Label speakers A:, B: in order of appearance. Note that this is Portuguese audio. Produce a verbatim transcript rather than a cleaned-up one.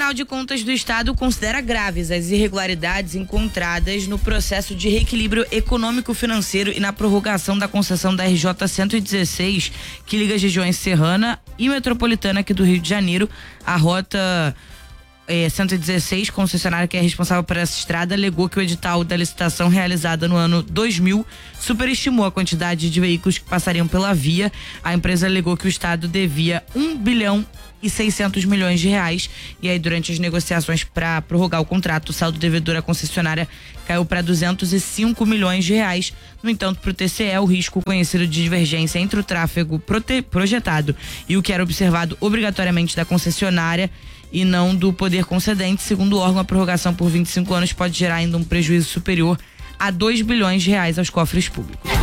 A: Tribunal de Contas do Estado considera graves as irregularidades encontradas no processo de reequilíbrio econômico-financeiro e na prorrogação da concessão da R J cento e dezesseis, que liga as regiões serrana e metropolitana aqui do Rio de Janeiro. A rota é, cento e dezesseis, concessionária que é responsável por essa estrada, alegou que o edital da licitação realizada no ano dois mil superestimou a quantidade de veículos que passariam pela via. A empresa alegou que o Estado devia um bilhão e seiscentos milhões de reais, e aí durante as negociações para prorrogar o contrato, o saldo devedor à concessionária caiu para duzentos e cinco milhões de reais. No entanto, para o T C E, o risco conhecido de divergência entre o tráfego prote- projetado e o que era observado obrigatoriamente da concessionária e não do poder concedente, segundo o órgão, a prorrogação por vinte e cinco anos pode gerar ainda um prejuízo superior a dois bilhões de reais aos cofres públicos.